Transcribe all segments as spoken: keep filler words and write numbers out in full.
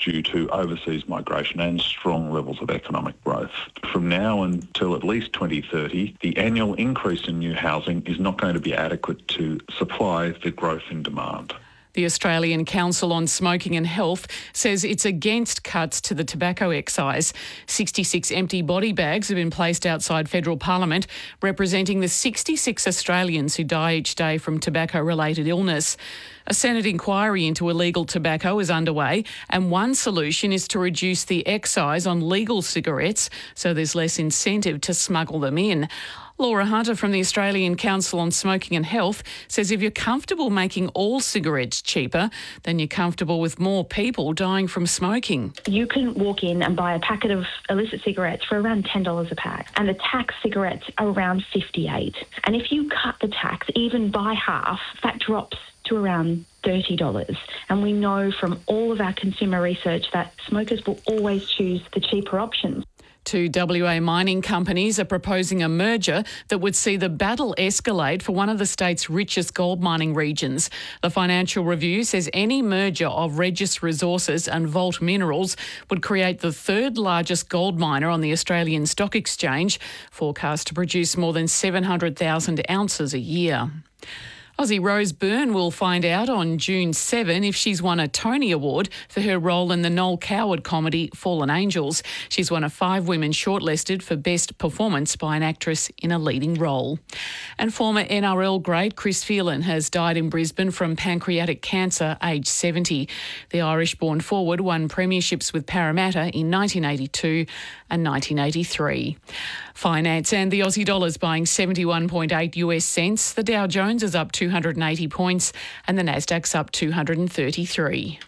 due to overseas migration and strong levels of economic growth. From now until at least twenty thirty, the annual increase in new housing is not going to be adequate to supply the growth in demand. The Australian Council on Smoking and Health says it's against cuts to the tobacco excise. sixty-six empty body bags have been placed outside federal parliament, representing the sixty-six Australians who die each day from tobacco-related illness. A Senate inquiry into illegal tobacco is underway, and one solution is to reduce the excise on legal cigarettes so there's less incentive to smuggle them in. Laura Hunter from the Australian Council on Smoking and Health says if you're comfortable making all cigarettes cheaper, then you're comfortable with more people dying from smoking. You can walk in and buy a packet of illicit cigarettes for around ten dollars a pack, and the tax cigarettes are around fifty-eight dollars. And if you cut the tax even by half, that drops to around thirty dollars. And we know from all of our consumer research that smokers will always choose the cheaper options. Two W A mining companies are proposing a merger that would see the battle escalate for one of the state's richest gold mining regions. The Financial Review says any merger of Regis Resources and Vault Minerals would create the third largest gold miner on the Australian Stock Exchange, forecast to produce more than seven hundred thousand ounces a year. Aussie Rose Byrne will find out on June seventh if she's won a Tony Award for her role in the Noel Coward comedy Fallen Angels. She's one of five women shortlisted for Best Performance by an actress in a leading role. And former N R L great Chris Phelan has died in Brisbane from pancreatic cancer, aged seventy. The Irish-born forward won premierships with Parramatta in nineteen eighty-two and nineteen eighty-three. Finance and the Aussie dollar's buying seventy-one point eight US cents. The Dow Jones is up two hundred eighty points and the Nasdaq's up two hundred thirty-three.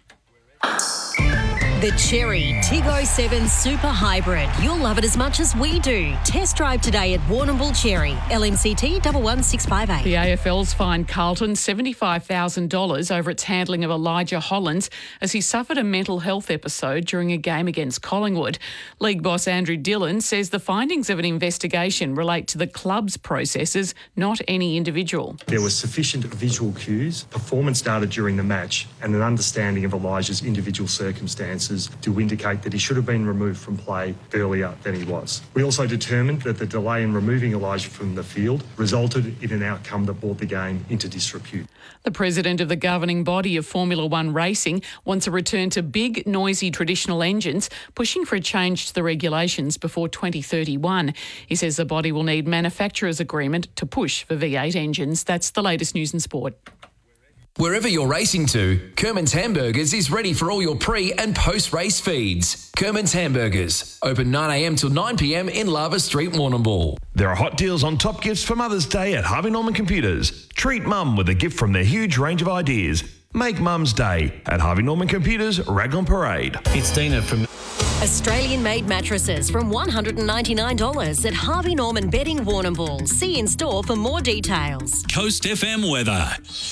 The Chery Tiggo seven Super Hybrid. You'll love it as much as we do. Test drive today at Warrnambool Chery. L M C T one one six five eight. The A F L's fined Carlton seventy-five thousand dollars over its handling of Elijah Hollands as he suffered a mental health episode during a game against Collingwood. League boss Andrew Dillon says the findings of an investigation relate to the club's processes, not any individual. There was sufficient visual cues, performance data during the match, and an understanding of Elijah's individual circumstances to indicate that he should have been removed from play earlier than he was. We also determined that the delay in removing Elijah from the field resulted in an outcome that brought the game into disrepute. The president of the governing body of Formula One racing wants a return to big, noisy traditional engines, pushing for a change to the regulations before twenty thirty-one. He says the body will need manufacturers' agreement to push for V eight engines. That's the latest news and sport. Wherever you're racing to, Kerman's Hamburgers is ready for all your pre- and post-race feeds. Kerman's Hamburgers, open nine a m till nine p m in Lava Street, Warrnambool. There are hot deals on top gifts for Mother's Day at Harvey Norman Computers. Treat Mum with a gift from their huge range of ideas. Make Mum's Day at Harvey Norman Computers, Raglan Parade. It's Dina from... Australian-made mattresses from one hundred ninety-nine dollars at Harvey Norman Bedding, Warrnambool. See in store for more details. Coast F M weather.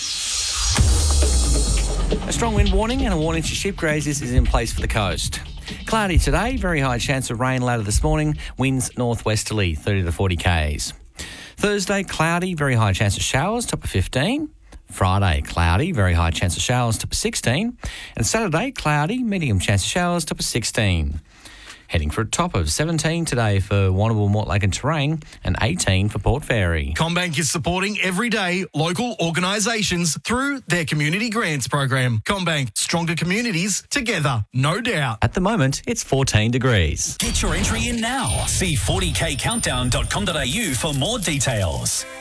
A strong wind warning and a warning to ship grazers is in place for the coast. Cloudy today, very high chance of rain later this morning, winds northwesterly, thirty to forty k's. Thursday, cloudy, very high chance of showers, top of fifteen. Friday, cloudy, very high chance of showers, top of sixteen. And Saturday, cloudy, medium chance of showers, top of sixteen. Heading for a top of seventeen today for Warrnambool, Mortlake and Terrain, and eighteen for Port Fairy. CommBank is supporting everyday local organisations through their community grants program. CommBank, stronger communities together, no doubt. At the moment, it's fourteen degrees. Get your entry in now. See forty k countdown dot com dot a u for more details.